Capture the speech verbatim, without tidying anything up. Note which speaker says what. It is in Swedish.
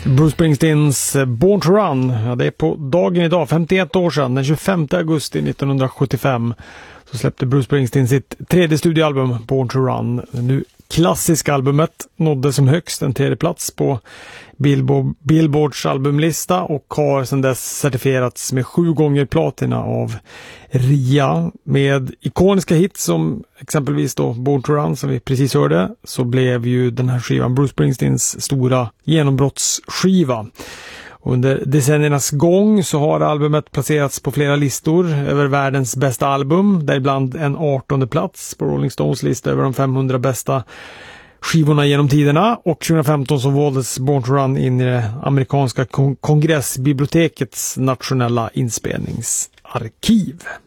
Speaker 1: Bruce Springsteens Born to Run, ja, det är på dagen idag, femtioett år sedan, den tjugofemte augusti nittonhundrasjuttiofem, så släppte Bruce Springsteen sitt tredje studioalbum Born to Run. Nu klassiska albumet nådde som högst en tredje plats på Billboard, Billboards albumlista och har sedan dess certifierats med sju gånger platina av R I A. Med ikoniska hits som exempelvis då Born to Run som vi precis hörde, så blev ju den här skivan Bruce Springsteens stora genombrottsskiva. Under decenniernas gång så har albumet placerats på flera listor över världens bästa album, däribland en artonde plats på Rolling Stones lista över de femhundra bästa skivorna genom tiderna, och tjugohundrafemton så valdes Born to Run in i det amerikanska kon- kongressbibliotekets nationella inspelningsarkiv.